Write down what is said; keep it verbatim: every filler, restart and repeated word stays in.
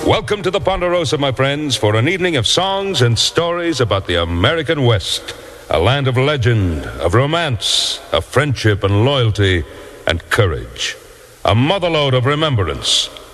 Welcome to the Ponderosa, my friends, for an evening of songs and stories about the American West, a land of legend, of romance, of friendship and loyalty and courage, a motherlode of remembrance.